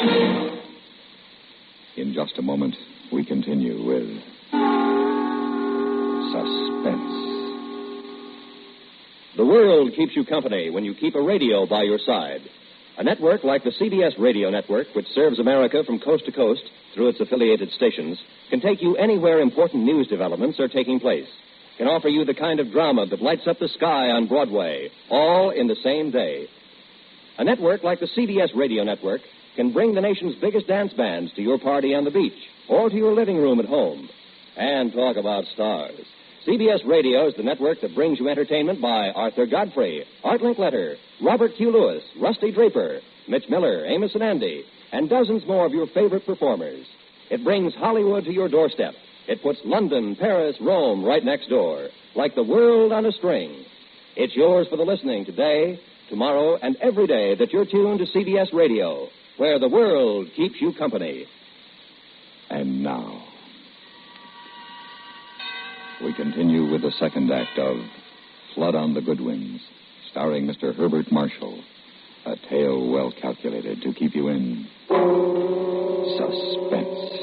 In just a moment, we continue with Suspense. The world keeps you company when you keep a radio by your side. A network like the CBS radio network, which serves America from coast to coast through its affiliated stations, can take you anywhere important news developments are taking place. Can offer you the kind of drama that lights up the sky on Broadway, all in the same day. A network like the CBS radio network can bring the nation's biggest dance bands to your party on the beach or to your living room at home. And talk about stars. CBS Radio is the network that brings you entertainment by Arthur Godfrey, Art Linkletter, Robert Q. Lewis, Rusty Draper, Mitch Miller, Amos and Andy, and dozens more of your favorite performers. It brings Hollywood to your doorstep. It puts London, Paris, Rome right next door, like the world on a string. It's yours for the listening today, tomorrow, and every day that you're tuned to CBS Radio, where the world keeps you company. And now, we continue with the second act of Flood on the Goodwins, starring Mr. Herbert Marshall. A tale well calculated to keep you in suspense.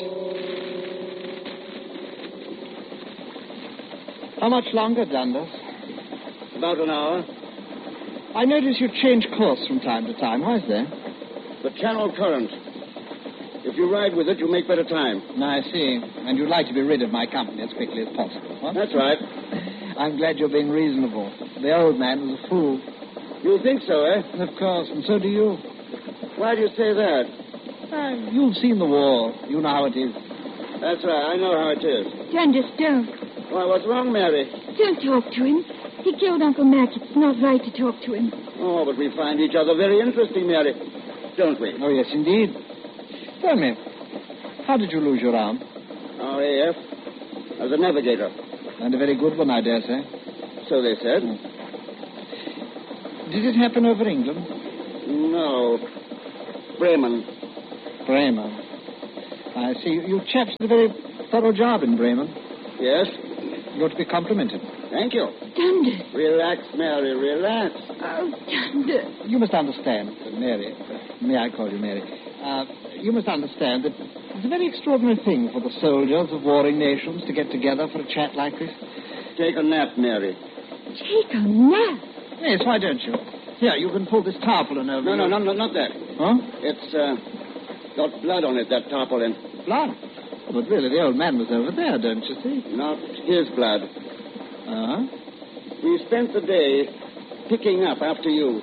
How much longer, Dundas? About an hour. I notice you change course from time to time. Why is that? The channel current. If you ride with it, you make better time. I see. And you'd like to be rid of my company as quickly as possible, huh? That's right. I'm glad you're being reasonable. The old man was a fool. You think so, eh? Of course, and so do you. Why do you say that? You've seen the war. You know how it is. That's right. I know how it is. Dundas, don't. Why, what's wrong, Mary? Don't talk to him. He killed Uncle Mac. It's not right to talk to him. Oh, but we find each other very interesting, Mary. Don't we? Oh, yes, indeed. Tell me, how did you lose your arm? RAF. As a navigator. And a very good one, I dare say. So they said. Did it happen over England? No. Bremen. Bremen. I see. You chaps did a very thorough job in Bremen. Yes? You ought to be complimented. Thank you. Dundas. Relax, Mary, relax. Oh, Dundas. You must understand, Mary. May I call you Mary? You must understand that it's a very extraordinary thing for the soldiers of warring nations to get together for a chat like this. Take a nap, Mary. Take a nap? Yes, why don't you? Here, you can pull this tarpaulin over. No, not that. Huh? It's got blood on it, that tarpaulin. Blood? But really, the old man was over there, don't you see? Not his blood. Uh-huh. We spent the day picking up after you.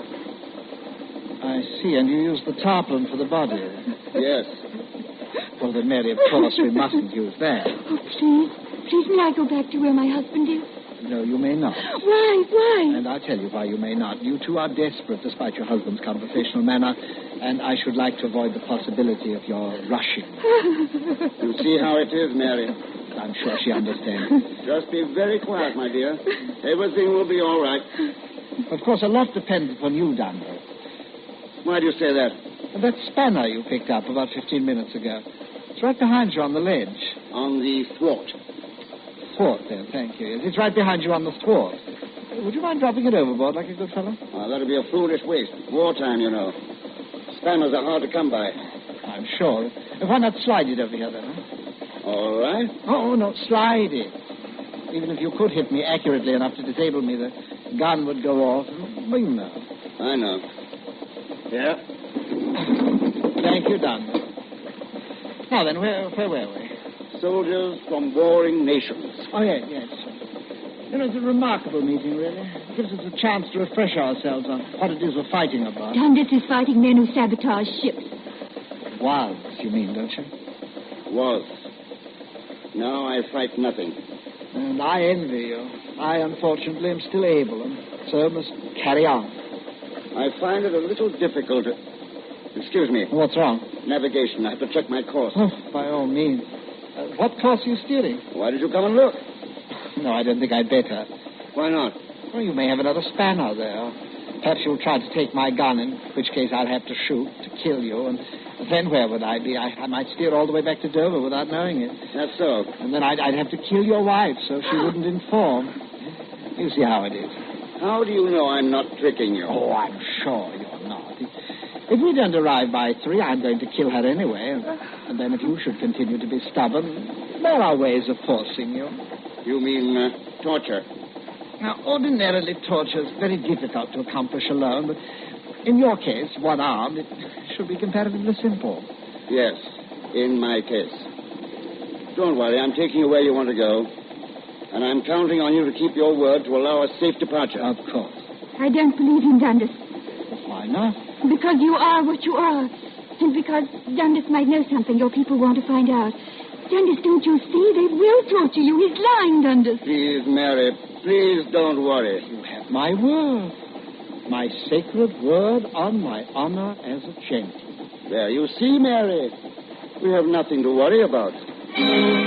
I see, and you used the tarpaulin for the body. Yes. Well, then, Mary, of course, we mustn't use that. Oh, please. Please, may I go back to where my husband is? No, you may not. Why? And I'll tell you why you may not. You two are desperate, despite your husband's conversational manner, and I should like to avoid the possibility of your rushing. You see how it is, Mary. I'm sure she understands. Just be very quiet, my dear. Everything will be all right. Of course, a lot depends upon you, Dundas. Why do you say that? That spanner you picked up about 15 minutes ago. It's right behind you on the ledge. On the thwart. Thwart, there, thank you. It's right behind you on the thwart. Would you mind dropping it overboard like a good fellow? Oh, that'd be a foolish waste. Wartime, you know. Spanners are hard to come by. I'm sure. Why not slide it over here, then, huh? All right. Oh, no, slide it. Even if you could hit me accurately enough to disable me, the gun would go off. Well, you know. I know. Yeah? Thank you, Dundas. Now then, where were we? Soldiers from warring nations. Oh, yes. You know, it's a remarkable meeting, really. It gives us a chance to refresh ourselves on what it is we're fighting about. Dundas is fighting men who sabotage ships. Was, you mean, don't you? Was. Now I fight nothing. And I envy you. I, unfortunately, am still able, and so must carry on. I find it a little difficult. Excuse me. What's wrong? Navigation. I have to check my course. Oh, by all means. What course are you steering? Why did you come and look? No, I don't think I'd better. Why not? Well, you may have another spanner there. Perhaps you'll try to take my gun, in which case I'll have to shoot to kill you. And then where would I be? I might steer all the way back to Dover without knowing it. That's so. And then I'd have to kill your wife so she wouldn't inform. You see how it is. How do you know I'm not tricking you? Oh, I'm sure you're not. If we don't arrive by 3, I'm going to kill her anyway. And then if you should continue to be stubborn, there are ways of forcing you. You mean torture? Now, ordinarily, torture is very difficult to accomplish alone, but in your case, one arm, it should be comparatively simple. Yes, in my case. Don't worry, I'm taking you where you want to go. And I'm counting on you to keep your word to allow a safe departure. Of course. I don't believe in Dundas. Why not? Because you are what you are. And because Dundas might know something your people want to find out. Dundas, don't you see? They will torture you. He's lying, Dundas. Please, Mary, please don't worry. You have my word. My sacred word on my honor as a gentleman. There, you see, Mary. We have nothing to worry about.